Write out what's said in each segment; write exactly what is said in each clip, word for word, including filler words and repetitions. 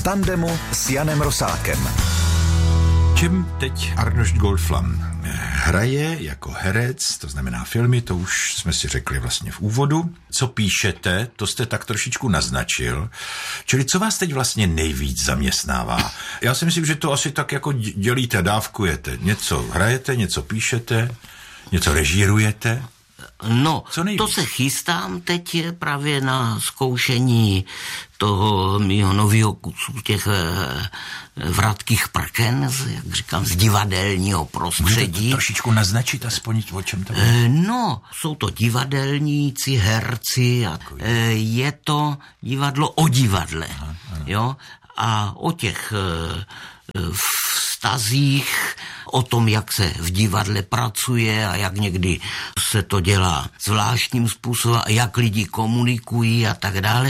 tandemu s Janem Rosálkem. Čím teď Arnošt Goldflam hraje jako herec, to znamená filmy, to už jsme si řekli vlastně v úvodu. Co píšete, to jste tak trošičku naznačil. Čili co vás teď vlastně nejvíc zaměstnává? Já si myslím, že to asi tak jako dělíte, dávkujete. Něco hrajete, něco píšete, něco režírujete. No, to se chystám teď právě na zkoušení toho mýho novýho kusu těch e, vratkých prken, jak říkám, z divadelního prostředí. Můžete trošičku naznačit aspoň, o čem to bude? E, no, jsou to divadelníci, herci a e, je to divadlo o divadle, aha, jo, a o těch e, vztazích, o tom, jak se v divadle pracuje a jak někdy se to dělá zvláštním způsobem a jak lidi komunikují a tak dále.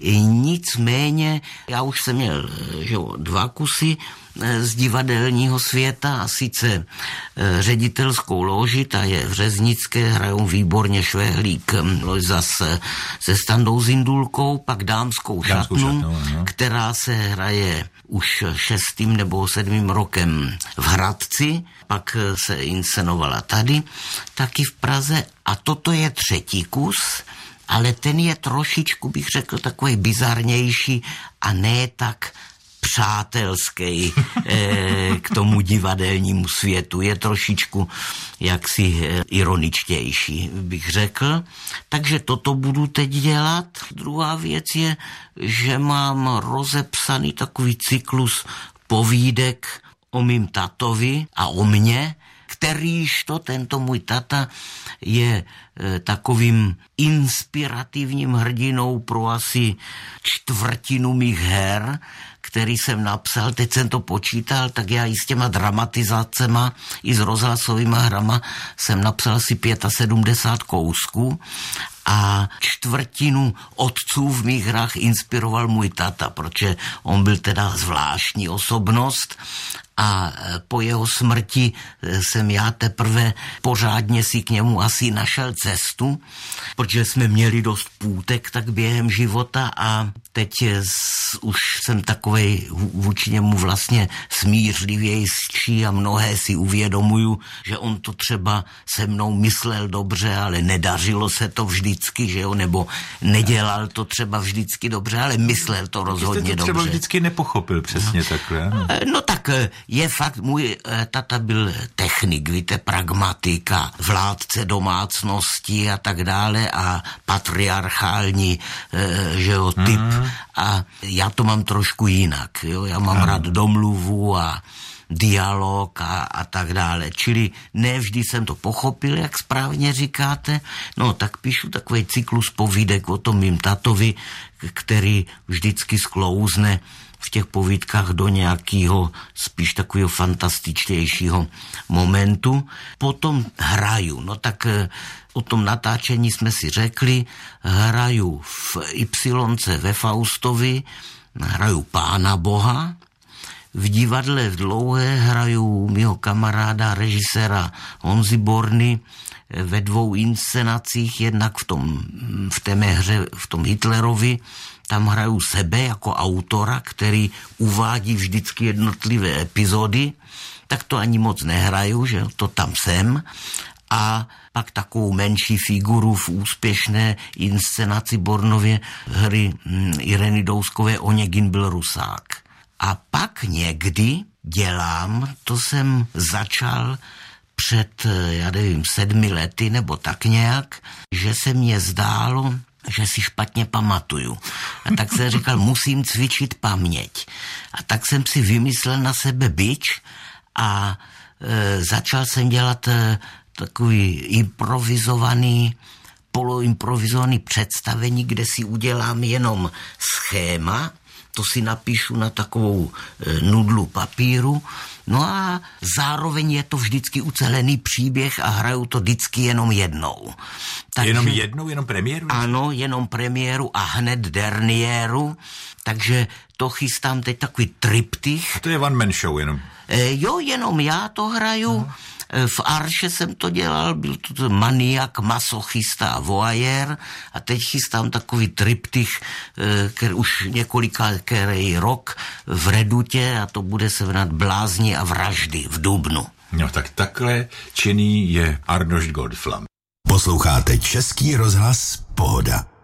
Nicméně, já už jsem měl že jo, dva kusy z divadelního světa a sice ředitelskou loži, ta je v Řeznické, hrajou výborně Švehlík Lojza se, se Standou Zindulkou, pak dámskou, dámskou šatnu, šatnu no. která se hraje už šestým nebo sedmým rokem v Hradci, pak se inscenovala tady, taky v Praze a toto je třetí kus, ale ten je trošičku, bych řekl, takový bizarnější a ne tak přátelský eh, k tomu divadelnímu světu. Je trošičku jaksi eh, ironičtější, bych řekl. Takže toto budu teď dělat. Druhá věc je, že mám rozepsaný takový cyklus povídek o mým tatovi a o mně, kterýž to, tento můj tata je e, takovým inspirativním hrdinou pro asi čtvrtinu mých her, který jsem napsal, teď jsem to počítal, tak já i s těma dramatizacema, i s rozhlasovýma hrama jsem napsal asi sedmdesát pět kousků a čtvrtinu otců v mých hrách inspiroval můj tata, protože on byl teda zvláštní osobnost a po jeho smrti jsem já teprve pořádně si k němu asi našel cestu, protože jsme měli dost půtek tak během života a teď už jsem takovej vůči němu vlastně smířlivější a mnohé si uvědomuju, že on to třeba se mnou myslel dobře, ale nedařilo se to vždycky, že jo, nebo nedělal to třeba vždycky dobře, ale myslel to rozhodně dobře. Jste to třeba dobře. vždycky nepochopil přesně no. takhle. No. no tak je fakt, můj tata byl technik, víte, pragmatika, vládce domácnosti a tak dále a patriarchální, že jo, typ. Mm. A já to mám trošku jinak, jo, já mám mm. rád domluvu a dialog a, a tak dále. Čili ne vždy jsem to pochopil, jak správně říkáte. No, tak píšu takový cyklus povídek o tom mým tatovi, který vždycky sklouzne v těch povídkách do nějakého spíš takového fantastičtějšího momentu. Potom hraju. No tak o tom natáčení jsme si řekli, hraju v Ypsilonce ve Faustovi, hraju Pána Boha, v divadle v Dlouhé hraju mýho kamaráda, režiséra Honzy Borny ve dvou inscenacích, jednak v tom, v té mé hře, v tom Hitlerovi, tam hraju sebe jako autora, který uvádí vždycky jednotlivé epizody, tak to ani moc nehraju, že to tam jsem. A pak takovou menší figuru v úspěšné inscenaci Bornově hry Ireny Douskové Onegin byl Rusák. A pak někdy dělám, to jsem začal před, já nevím, sedmi lety nebo tak nějak, že se mně zdálo, že si špatně pamatuju. A tak jsem říkal, musím cvičit paměť. A tak jsem si vymyslel na sebe bič a e, začal jsem dělat e, takový improvizovaný, poloimprovizovaný představení, kde si udělám jenom schéma, to si napíšu na takovou e, nudlu papíru, no a zároveň je to vždycky ucelený příběh a hraju to vždycky jenom jednou. Takže, jenom jednou, jenom premiéru? Ano, jenom premiéru a hned derniéru, takže to chystám teď takový triptych. A to je one man show jenom? E, jo, jenom já to hraju. No. V Arše jsem to dělal, byl to maniak, masochista a voajer a teď chystám takový triptych, který už několika který rok v Redutě a to bude se jmenovat Blázni a vraždy v dubnu. No tak takhle činný je Arnošt Goldflam. Posloucháte Český rozhlas Pohoda.